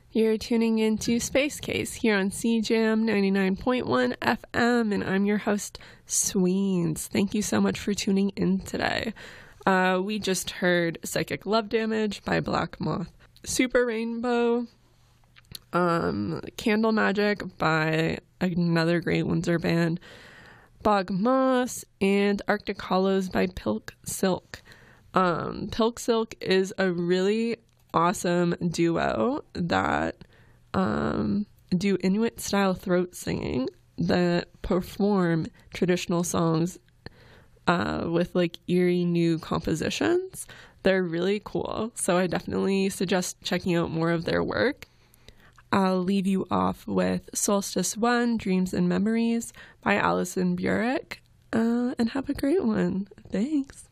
You're tuning into Space Case here on CJAM 99.1 FM, and I'm your host, Sweens. Thank you so much for tuning in today. We just heard Psychic Love Damage by Black Moth, Super Rainbow, Candle Magic by another great Windsor band, Bog Moss, and Arctic Hollows by Pilk Silk. Pilk Silk is a really awesome duo that do Inuit style throat singing that perform traditional songs with like eerie new compositions. They're really cool, so I definitely suggest checking out more of their work. I'll leave you off with Solstice 1, Dreams and Memories by Alison Burek, and have a great one. Thanks.